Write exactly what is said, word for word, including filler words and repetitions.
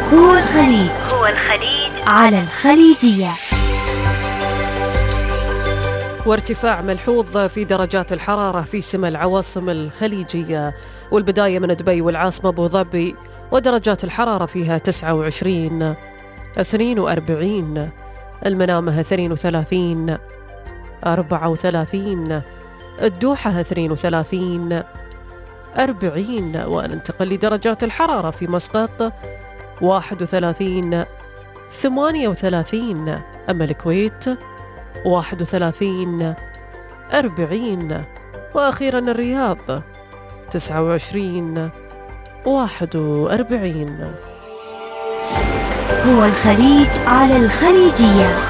هو الخليج هو الخليج على الخليجية. وارتفاع ملحوظ في درجات الحرارة في سما العواصم الخليجية، والبداية من دبي والعاصمة أبو ظبي، ودرجات الحرارة فيها تسعة وعشرين، اثنين وأربعين، المنامة اثنين وثلاثين، أربعة وثلاثين، الدوحة اثنين وثلاثين، أربعين. وننتقل لدرجات الحرارة في مسقط واحد وثلاثين، ثمانية وثلاثين، أما الكويت واحد وثلاثين، أربعين، وأخيرا الرياض تسعة وعشرين، واحد وأربعين. هو الخليج على الخليجية.